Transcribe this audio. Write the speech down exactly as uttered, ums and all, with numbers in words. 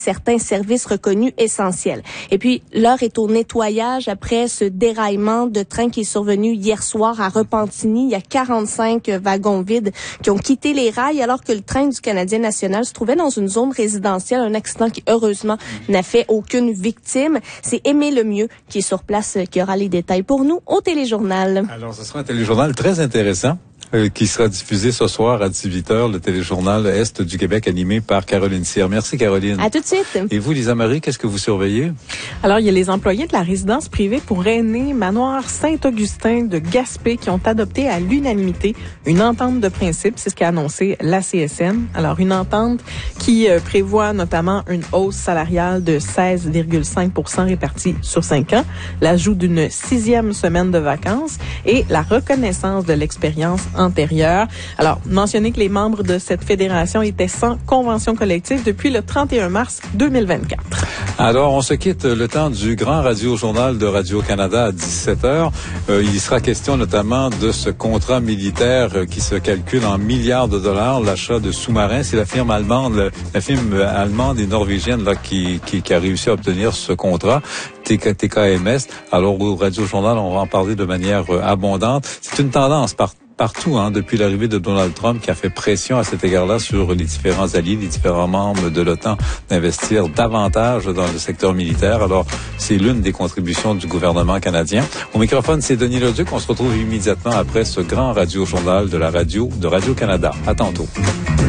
certains services reconnus essentiels. Et puis, l'heure est au nettoyage après ce déraillement de train qui est survenu hier soir à Repentigny. Il y a quarante-cinq wagons vides qui ont quitté les rails alors que le train du Canadien national se trouvait dans une zone résidentielle. Un accident qui, heureusement, n'a fait aucune victime. C'est Aimé Lemieux qui est sur place, qui aura les détails pour nous au téléjournal. Alors, ce sera un téléjournal très intéressant. Euh, qui sera diffusé ce soir à dix-huit heures, le téléjournal Est du Québec animé par Caroline Cyr. Merci Caroline. À tout de suite. Et vous, Lisa Marie, qu'est-ce que vous surveillez? Alors, il y a les employés de la résidence privée pour aînés Manoir Saint-Augustin de Gaspé qui ont adopté à l'unanimité une entente de principe, c'est ce qu'a annoncé l'A C S N. Alors, une entente qui euh, prévoit notamment une hausse salariale de seize virgule cinq pour cent répartie sur cinq ans, l'ajout d'une sixième semaine de vacances et la reconnaissance de l'expérience antérieure. Alors, mentionner que les membres de cette fédération étaient sans convention collective depuis le trente et un mars deux mille vingt-quatre. Alors, on se quitte le temps du grand radio-journal de Radio-Canada à dix-sept heures. Euh, il sera question notamment de ce contrat militaire qui se calcule en milliards de dollars, l'achat de sous-marins. C'est la firme allemande, la firme allemande et norvégienne là, qui, qui, qui a réussi à obtenir ce contrat. T K M S. Alors, au Radio-Journal, on va en parler de manière euh, abondante. C'est une tendance par partout, hein, depuis l'arrivée de Donald Trump qui a fait pression à cet égard-là sur les différents alliés, les différents membres de l'OTAN d'investir davantage dans le secteur militaire. Alors, c'est l'une des contributions du gouvernement canadien. Au microphone, c'est Denis Leduc. On se retrouve immédiatement après ce grand radio-journal de la radio de Radio-Canada. À tantôt.